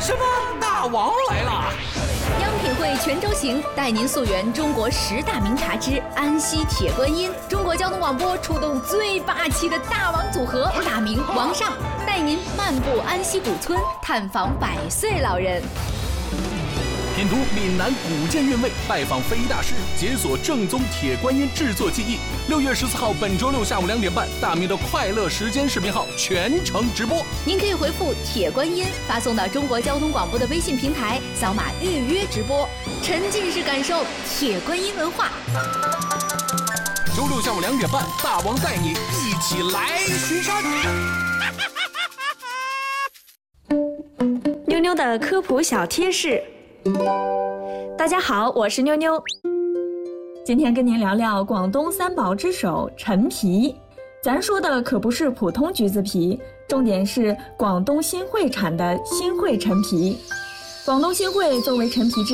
什么？大王来了！ 央品汇全州行带您溯源中国10大名茶之安溪铁观音。中国交通广播出动最霸气的大王组合，大明王上带您漫步安溪古村，探访100岁老人。 品读闽南古建韵味，拜访非遗大师，解锁正宗铁观音制作技艺。6月14号，本周六下午2点半，大明的快乐时间视频号全程直播。您可以回复铁观音发送到中国交通广播的微信平台，扫码预约直播，沉浸式感受铁观音文化。 周六下午2点半，大王带你一起来巡山。 妞妞的科普小贴士。大家好，我是妞妞。今天跟您聊聊广东3宝之首陈皮。咱说的可不是普通橘子皮，重点是广东新会产的新会陈皮。广东新会作为陈皮制